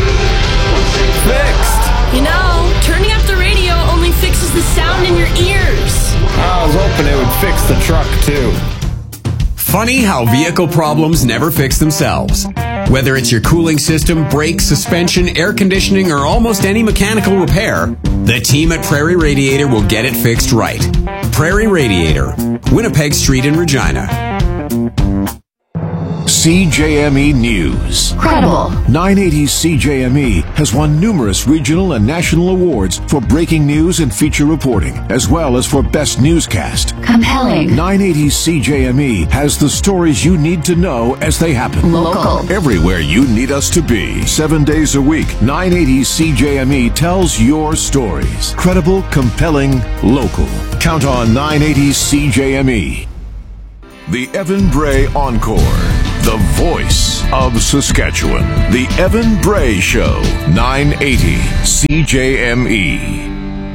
Fixed! You know, turning up the radio only fixes the sound in your ears. I was hoping it would fix the truck, too. Funny how vehicle problems never fix themselves. Whether it's your cooling system, brakes, suspension, air conditioning, or almost any mechanical repair, The team at Prairie Radiator will get it fixed right. Prairie Radiator, Winnipeg Street in Regina. C J M E News. Credible. nine eighty C J M E has won numerous regional and national awards for breaking news and feature reporting, as well as for best newscast. Compelling. nine eighty C J M E has the stories you need to know as they happen. Local. Everywhere you need us to be. Seven days a week, nine eighty C J M E tells your stories. Credible, compelling, local. Count on nine eighty C J M E. The Evan Bray Encore. The voice of Saskatchewan. The Evan Bray Show. nine eighty C J M E.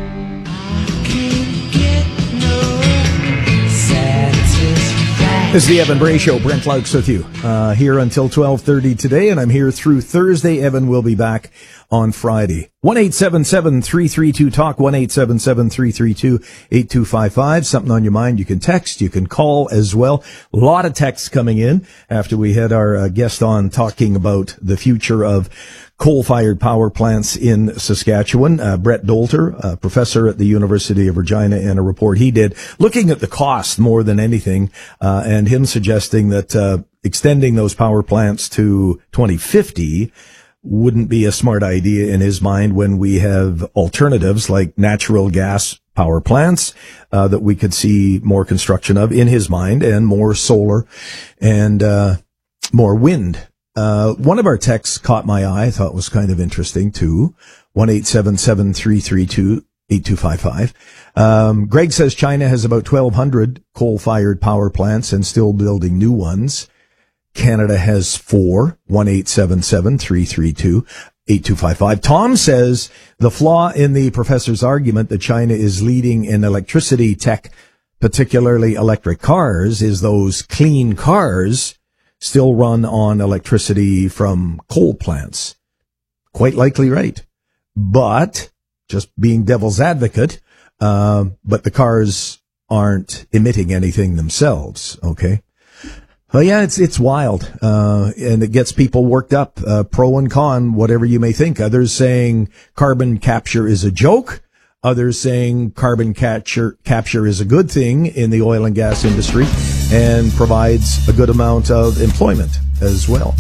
This is the Evan Bray Show. Brent Laux with you uh, here until twelve thirty today, and I'm here through Thursday. Evan will be back on Friday. one eight seven seven, three three two, talk, one eight seven seven, three three two, eight two five five. Something on your mind, you can text, you can call as well. A lot of texts coming in after we had our uh, guest on talking about the future of coal-fired power plants in Saskatchewan. Uh, Brett Dolter, a professor at the University of Regina, and a report he did looking at the cost more than anything, uh, and him suggesting that uh, extending those power plants to twenty fifty wouldn't be a smart idea in his mind when we have alternatives like natural gas power plants uh, that we could see more construction of in his mind, and more solar and uh, more wind. Uh, one of our texts caught my eye. I thought was kind of interesting too. one eight seven seven, three three two, eight two five five. Um, Greg says China has about twelve hundred coal-fired power plants and still building new ones. Canada has four. one eight seven seven, three three two, eight two five five. Tom says the flaw in the professor's argument that China is leading in electricity tech, particularly electric cars, is those clean cars still run on electricity from coal plants. Quite likely right. But, just being devil's advocate, uh, but the cars aren't emitting anything themselves, okay? Well, yeah, it's it's wild, uh, and it gets people worked up, uh, pro and con, whatever you may think. Others saying carbon capture is a joke. Others saying carbon capture capture is a good thing in the oil and gas industry and provides a good amount of employment as well.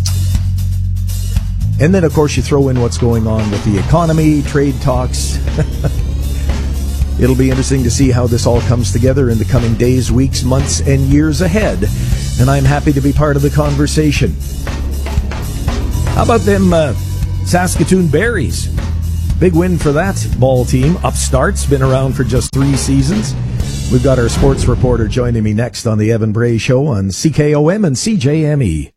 And then, of course, you throw in what's going on with the economy, trade talks. It'll be interesting to see how this all comes together in the coming days, weeks, months, and years ahead. And I'm happy to be part of the conversation. How about them uh, Saskatoon Berries? Big win for that ball team. Upstart's been around for just three seasons. We've got our sports reporter joining me next on the Evan Bray Show on C K O M and C J M E.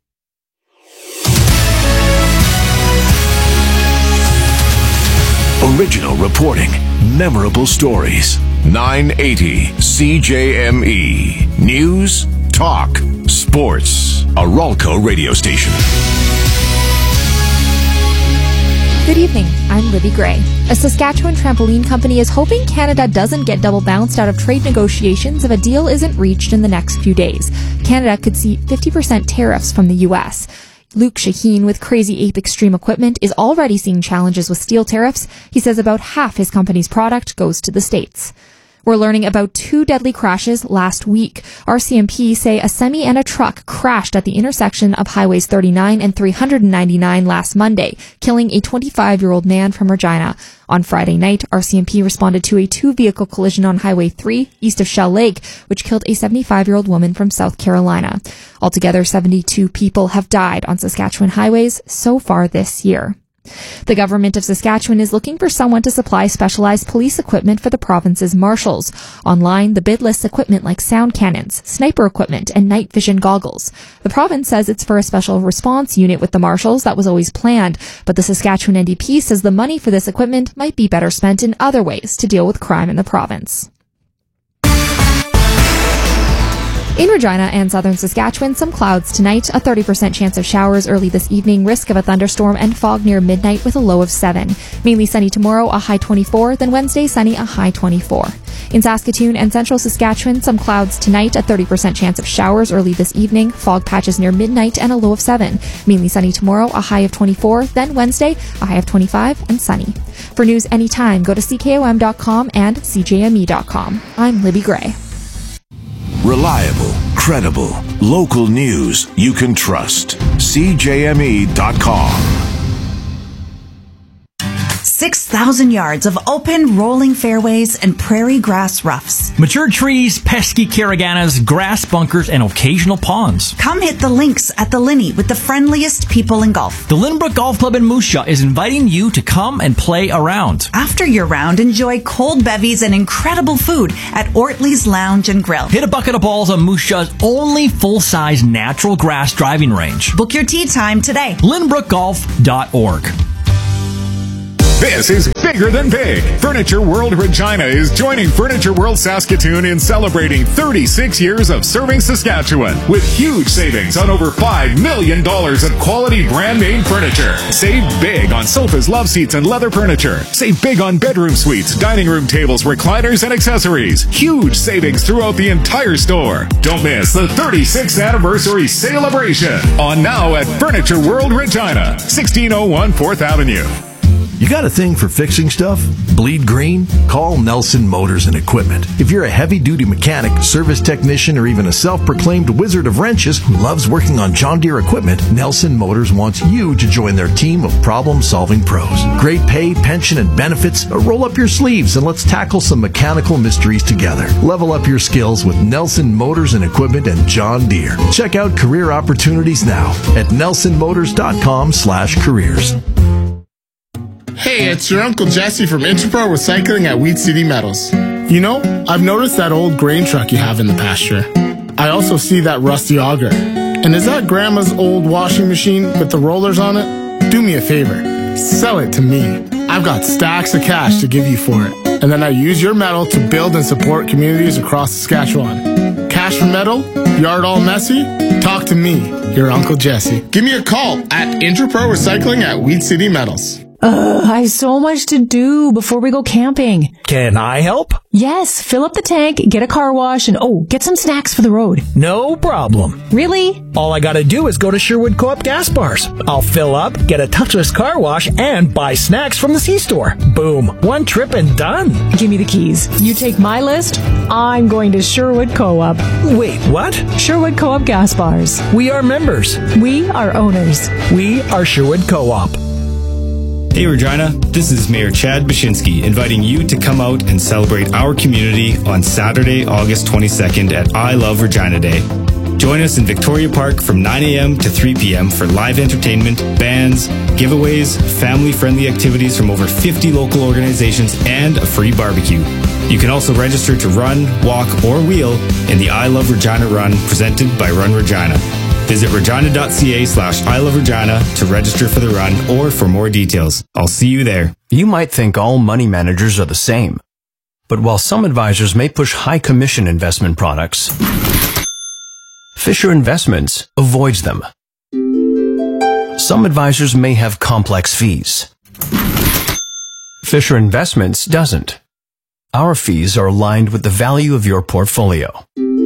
Original reporting, memorable stories. nine eighty C J M E. News, talk, sports. A Ralco radio station. Good evening, I'm Libby Gray. A Saskatchewan trampoline company is hoping Canada doesn't get double bounced out of trade negotiations if a deal isn't reached in the next few days. Canada could see fifty percent tariffs from the U S. Luke Shaheen with Crazy Ape Extreme Equipment is already seeing challenges with steel tariffs. He says about half his company's product goes to the States. We're learning about two deadly crashes last week. R C M P say a semi and a truck crashed at the intersection of Highways thirty-nine and three ninety-nine last Monday, killing a twenty-five-year-old man from Regina. On Friday night, R C M P responded to a two-vehicle collision on Highway three east of Shell Lake, which killed a seventy-five-year-old woman from South Carolina. Altogether, seventy-two people have died on Saskatchewan highways so far this year. The government of Saskatchewan is looking for someone to supply specialized police equipment for the province's marshals. Online, the bid lists equipment like sound cannons, sniper equipment, and night vision goggles. The province says it's for a special response unit with the marshals that was always planned, but the Saskatchewan N D P says the money for this equipment might be better spent in other ways to deal with crime in the province. In Regina and southern Saskatchewan, some clouds tonight, a thirty percent chance of showers early this evening, risk of a thunderstorm and fog near midnight with a low of seven. Mainly sunny tomorrow, a high twenty-four, then Wednesday sunny, a high twenty-four. In Saskatoon and central Saskatchewan, some clouds tonight, a thirty percent chance of showers early this evening, fog patches near midnight and a low of seven. Mainly sunny tomorrow, a high of twenty-four, then Wednesday, a high of twenty-five and sunny. For news anytime, go to C K O M dot com and C J M E dot com. I'm Libby Gray. Reliable, credible, local news you can trust. C J M E dot com. six thousand yards of open, rolling fairways and prairie grass roughs. Mature trees, pesky caraganas, grass bunkers, and occasional ponds. Come hit the links at the Linney with the friendliest people in golf. The Lynbrook Golf Club in Moose Jaw is inviting you to come and play around. After your round, enjoy cold bevies and incredible food at Ortley's Lounge and Grill. Hit a bucket of balls on Moose Jaw's only full-size natural grass driving range. Book your tee time today. Lynbrook Golf dot org. This is bigger than big. Furniture World Regina is joining Furniture World Saskatoon in celebrating thirty-six years of serving Saskatchewan with huge savings on over five million dollars of quality brand name furniture. Save big on sofas, love seats, and leather furniture. Save big on bedroom suites, dining room tables, recliners, and accessories. Huge savings throughout the entire store. Don't miss the thirty-sixth anniversary celebration on now at Furniture World Regina, sixteen oh one fourth Avenue. You got a thing for fixing stuff? Bleed green? Call Nelson Motors and Equipment. If you're a heavy-duty mechanic, service technician, or even a self-proclaimed wizard of wrenches who loves working on John Deere equipment, Nelson Motors wants you to join their team of problem-solving pros. Great pay, pension, and benefits. Roll up your sleeves and let's tackle some mechanical mysteries together. Level up your skills with Nelson Motors and Equipment and John Deere. Check out career opportunities now at nelson motors dot com slash careers. Hey, it's your Uncle Jesse from Interpro Recycling at Weed City Metals. You know, I've noticed that old grain truck you have in the pasture. I also see that rusty auger. And is that Grandma's old washing machine with the rollers on it? Do me a favor. Sell it to me. I've got stacks of cash to give you for it. And then I use your metal to build and support communities across Saskatchewan. Cash for metal? Yard all messy? Talk to me, your Uncle Jesse. Give me a call at Interpro Recycling at Weed City Metals. Ugh, I have so much to do before we go camping. Can I help? Yes, fill up the tank, get a car wash, and oh, get some snacks for the road. No problem. Really? All I gotta do is go to Sherwood Co-op gas bars. I'll fill up, get a touchless car wash, and buy snacks from the C-store. Boom. One trip and done. Give me the keys. You take my list, I'm going to Sherwood Co-op. Wait, what? Sherwood Co-op gas bars. We are members. We are owners. We are Sherwood Co-op. Hey Regina, this is Mayor Chad Bashinsky inviting you to come out and celebrate our community on Saturday, August twenty-second at I Love Regina Day. Join us in Victoria Park from nine a.m. to three p.m. for live entertainment, bands, giveaways, family-friendly activities from over fifty local organizations, and a free barbecue. You can also register to run, walk, or wheel in the I Love Regina Run presented by Run Regina. Visit regina.ca slash I Love Regina to register for the run or for more details. I'll see you there. You might think all money managers are the same. But while some advisors may push high commission investment products, Fisher Investments avoids them. Some advisors may have complex fees. Fisher Investments doesn't. Our fees are aligned with the value of your portfolio.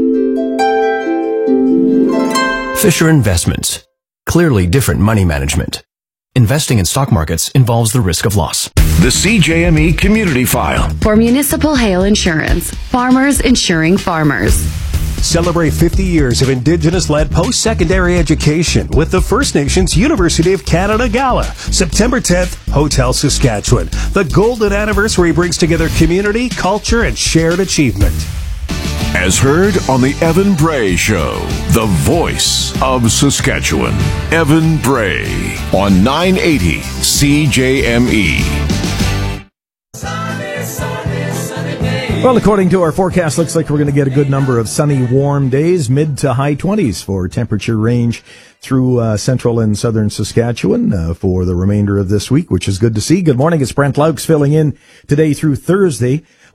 Fisher Investments. Clearly different money management. Investing in stock markets involves the risk of loss. The C J M E Community File. For Municipal Hail Insurance. Farmers insuring farmers. Celebrate fifty years of Indigenous-led post-secondary education with the First Nations University of Canada Gala, September tenth, Hotel Saskatchewan. The golden anniversary brings together community, culture, and shared achievement. As heard on the Evan Bray Show, the voice of Saskatchewan. Evan Bray on nine eighty C J M E. Well, according to our forecast, looks like we're going to get a good number of sunny, warm days, mid to high twenties for temperature range through uh, central and southern Saskatchewan uh, for the remainder of this week, which is good to see. Good morning. It's Brent Laux filling in today through Thursday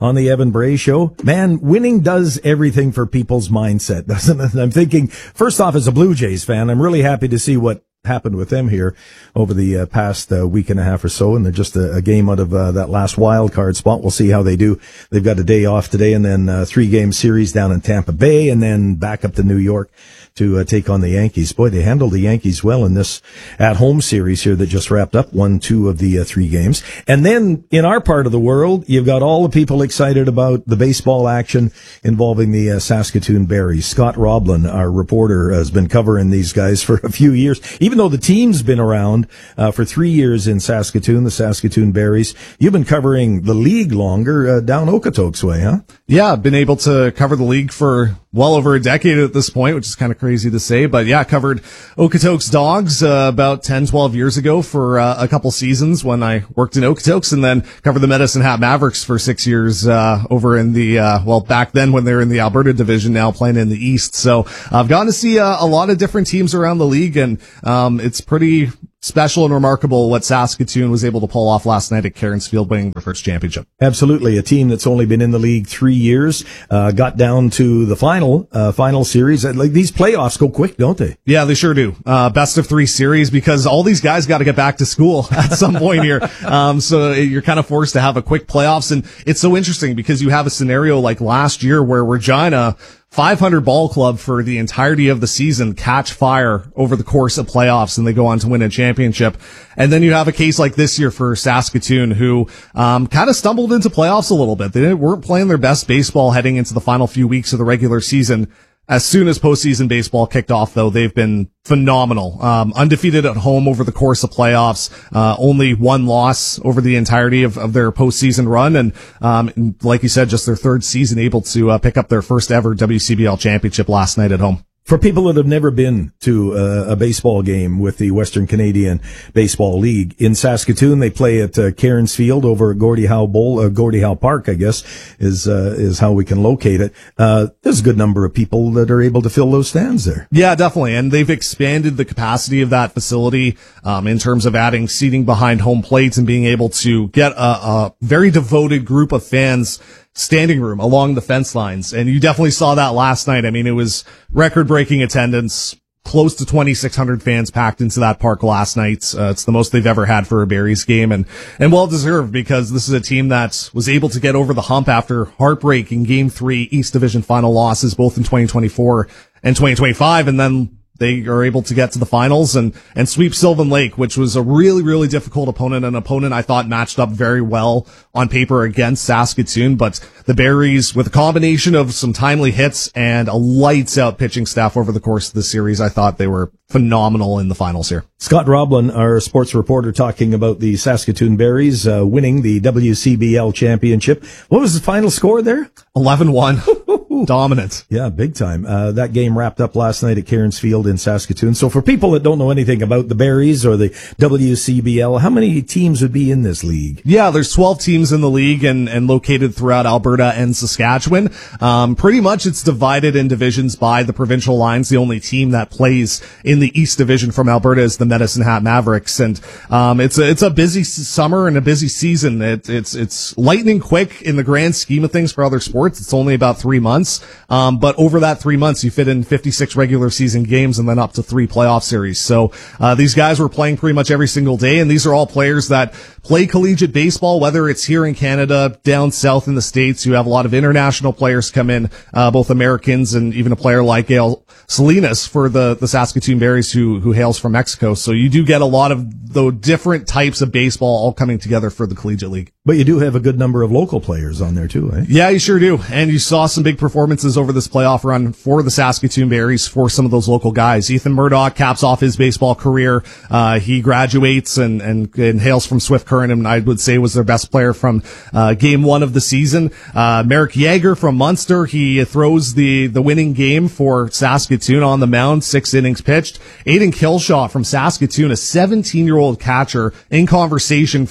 on the Evan Bray Show. Man, winning does everything for people's mindset, doesn't it? I'm thinking, first off, as a Blue Jays fan, I'm really happy to see what happened with them here over the uh, past uh, week and a half or so, and they're just a, a game out of uh, that last wild card spot. We'll see how they do. They've got a day off today, and then uh, three game series down in Tampa Bay, and then back up to New York to uh, take on the Yankees. Boy, they handled the Yankees well in this at-home series here that just wrapped up, won two of the uh, three games. And then in our part of the world, you've got all the people excited about the baseball action involving the uh, Saskatoon Berries. Scott Roblin, our reporter, has been covering these guys for a few years. Even though the team's been around uh, for three years in Saskatoon, the Saskatoon Berries, you've been covering the league longer uh, down Okotoks way, huh? Yeah, I've been able to cover the league for well over a decade at this point, which is kind of crazy to say. But yeah, covered Okotoks Dogs uh, about ten, twelve years ago for uh, a couple seasons when I worked in Okotoks, and then covered the Medicine Hat Mavericks for six years uh, over in the, uh, well, back then when they were in the Alberta division, now playing in the East. So I've gotten to see uh, a lot of different teams around the league, and um, it's pretty special and remarkable what Saskatoon was able to pull off last night at Cairns Field, winning their first championship. Absolutely. A team that's only been in the league three years, uh, got down to the final, uh, final series. Like, these playoffs go quick, don't they? Yeah, they sure do. Uh, best of three series, because all these guys got to get back to school at some point here. Um, so you're kind of forced to have a quick playoffs. And it's so interesting because you have a scenario like last year where Regina, five hundred ball club for the entirety of the season, catch fire over the course of playoffs, and they go on to win a championship. And then you have a case like this year for Saskatoon, who um kind of stumbled into playoffs a little bit. They didn't, weren't playing their best baseball heading into the final few weeks of the regular season. As soon as postseason baseball kicked off, though, they've been phenomenal. Um, undefeated at home over the course of playoffs. Uh, only one loss over the entirety of, of their postseason run. And, um, and like you said, just their third season able to uh, pick up their first ever W C B L championship last night at home. For people that have never been to uh, a baseball game with the Western Canadian Baseball League, in Saskatoon, they play at uh, Cairns Field over at Gordie Howe Bowl, uh, Gordie Howe Park, I guess, is uh, is how we can locate it. Uh, there's a good number of people that are able to fill those stands there. Yeah, definitely. And they've expanded the capacity of that facility um, in terms of adding seating behind home plates and being able to get a, a very devoted group of fans standing room along the fence lines. And you definitely saw that last night. I mean, it was record-breaking attendance, close to twenty-six hundred fans packed into that park last night. Uh, it's the most they've ever had for a Berries game, and, and well deserved, because this is a team that was able to get over the hump after heartbreaking Game three East Division final losses, both in twenty twenty-four and twenty twenty-five, and then they are able to get to the finals and, and sweep Sylvan Lake, which was a really, really difficult opponent, an opponent I thought matched up very well on paper against Saskatoon. But the Berries, with a combination of some timely hits and a lights out pitching staff over the course of the series, I thought they were phenomenal in the finals here. Scott Roblin, our sports reporter, talking about the Saskatoon Berries uh, winning the W C B L championship. What was the final score there? eleven one. Dominant. Yeah, big time. Uh, that game wrapped up last night at Cairns Field in Saskatoon. So for people that don't know anything about the Berries or the W C B L, how many teams would be in this league? Yeah, there's twelve teams in the league and, and located throughout Alberta and Saskatchewan. Um, pretty much it's divided in divisions by the provincial lines. The only team that plays in the East Division from Alberta is the Medicine Hat Mavericks. And, um, it's a, it's a busy summer and a busy season. It, it's, it's lightning quick in the grand scheme of things for other sports. It's only about three months. Um, but over that three months, you fit in fifty-six regular season games and then up to three playoff series. So, uh, these guys were playing pretty much every single day. And these are all players that play collegiate baseball, whether it's here in Canada, down south in the States. You have a lot of international players come in, uh, both Americans and even a player like Gail Salinas for the, the Saskatoon Berries who, who hails from Mexico. So you do get a lot of the different types of baseball all coming together for the collegiate league. But you do have a good number of local players on there too, eh? Yeah, you sure do. And you saw some big performances over this playoff run for the Saskatoon Berries for some of those local guys. Ethan Murdoch caps off his baseball career. Uh, he graduates and, and, and hails from Swift Current, and I would say was their best player from, uh, game one of the season. Uh, Merrick Yeager from Munster, he throws the, the winning game for Saskatoon on the mound, six innings pitched. Aiden Killshaw from Saskatoon, a seventeen year old catcher in conversation for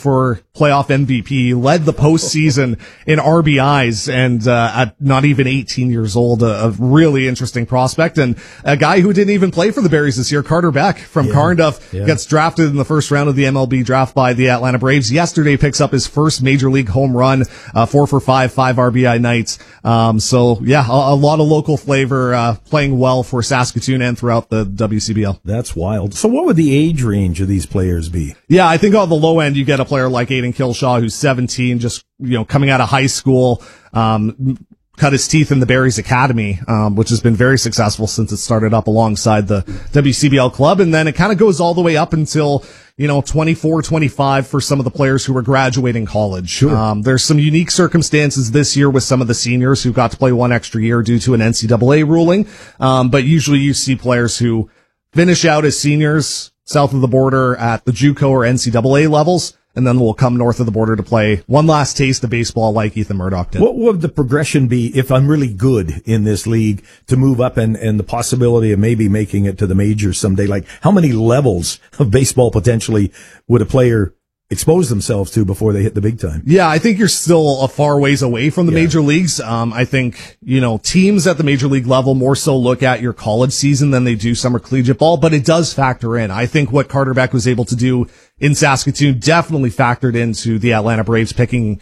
playoff M V P, led the postseason in R B Is, and uh, at not even eighteen years old, a, a really interesting prospect, and a guy who didn't even play for the Berries this year, Carter Beck from Yeah. Carnduff, Yeah. gets drafted in the first round of the M L B draft by the Atlanta Braves. Yesterday picks up his first major league home run, uh, four for five, five R B I nights. Um, so yeah, a, a lot of local flavor, uh, playing well for Saskatoon and throughout the W C B L. That's wild. So what would the age range of these players be? Yeah, I think on the low end, you get a player like Aiden Kilshaw, who's seventeen, just, you know, coming out of high school, um, cut his teeth in the Berries Academy, um, which has been very successful since it started up alongside the W C B L club. And then it kind of goes all the way up until, you know, twenty-four, twenty-five for some of the players who are graduating college. Sure. Um, there's some unique circumstances this year with some of the seniors who got to play one extra year due to an N C double A ruling. Um, but usually you see players who finish out as seniors south of the border at the JUCO or N C double A levels, and then will come north of the border to play one last taste of baseball like Ethan Murdoch did. What would the progression be if I'm really good in this league to move up and, and the possibility of maybe making it to the majors someday? Like, how many levels of baseball potentially would a player expose themselves to before they hit the big time? Yeah, I think you're still a far ways away from the yeah. major leagues. Um, I think, you know, teams at the major league level more so look at your college season than they do summer collegiate ball, but it does factor in. I think what Carter Beck was able to do in Saskatoon definitely factored into the Atlanta Braves picking